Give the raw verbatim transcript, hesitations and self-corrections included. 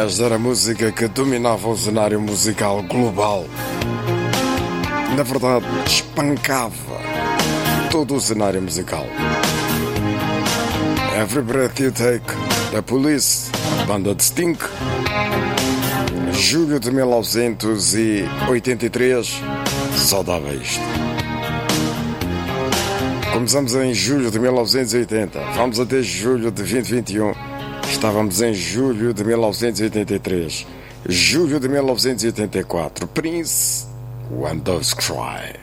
Esta era a música que dominava o cenário musical global. Na verdade, espancava todo o cenário musical. Every Breath You Take, da Police, banda de Sting. Julho de mil novecentos e oitenta e três, só dava isto. Começamos em julho de mil novecentos e oitenta, vamos até julho de vinte e vinte e um. Estávamos em julho de mil novecentos e oitenta e três, julho de mil novecentos e oitenta e quatro. Prince, When Doves Cry.